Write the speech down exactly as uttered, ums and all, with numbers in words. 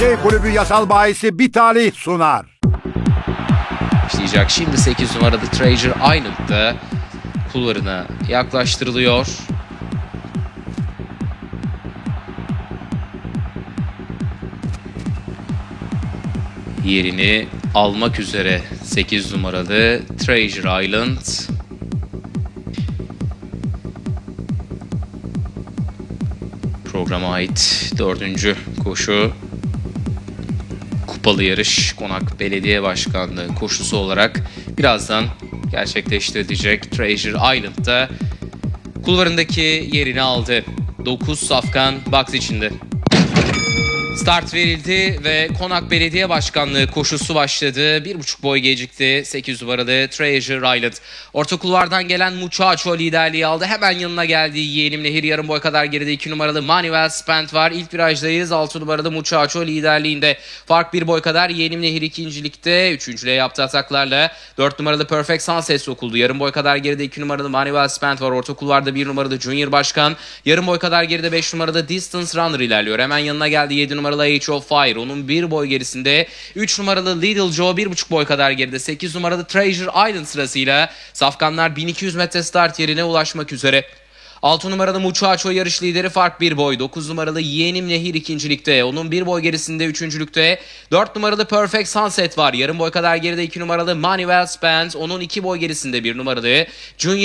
Kulübü yasal bahisi bir talih sunar. Başlayacak. Şimdi sekiz numaralı Treasure Island'da kulvarına yaklaştırılıyor. Yerini almak üzere sekiz numaralı Treasure Island. Programa ait dördüncü koşu. Kupalı yarış Konak Belediye Başkanlığı koşusu olarak birazdan gerçekleştirilecek. Treasure Island'da kulvarındaki yerini aldı. dokuz safkan box içinde. Start verildi ve Konak Belediye Başkanlığı koşusu başladı. Bir buçuk boy gecikti. sekiz numaralı Treasure Island. Orta kulvardan gelen Muchacho liderliği aldı. Hemen yanına geldi Yeğenim Nehir. Yarım boy kadar geride iki numaralı Manuel Spent var. İlk virajdayız. altı numaralı Muchacho liderliğinde. Fark bir boy kadar. Yeğenim Nehir ikincilikte. Üçüncülüğe yaptığı ataklarla. dört numaralı Perfect Sunset sokuldu. Yarım boy kadar geride iki numaralı Manuel Spent var. Orta kulvarda bir numaralı Junior Başkan. Yarım boy kadar geride beş numaralı Distance Runner ilerliyor. Hemen yanına geldi yedi numaralı Age of Fire. Onun bir boy gerisinde üç numaralı Little Joe bir buçuk boy kadar geride. sekiz numaralı Treasure Island sırasıyla safkanlar bin iki yüz metre start yerine ulaşmak üzere. altı numaralı Muchacho yarış lideri fark bir boy. dokuz numaralı Yeğenim Nehir ikincilikte. Onun bir boy gerisinde üçüncülükte. dört numaralı Perfect Sunset var. Yarım boy kadar geride iki numaralı Manuel Spence. Onun iki boy gerisinde bir numaralı Junior